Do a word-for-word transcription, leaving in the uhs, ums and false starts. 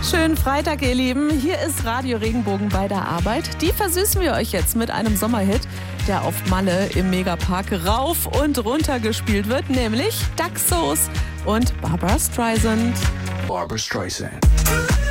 Schönen Freitag, ihr Lieben. Hier ist Radio Regenbogen bei der Arbeit. Die versüßen wir euch jetzt mit einem Sommerhit, der auf Malle im Megapark rauf und runter gespielt wird, nämlich Daxos und Barbra Streisand. Barbra Streisand.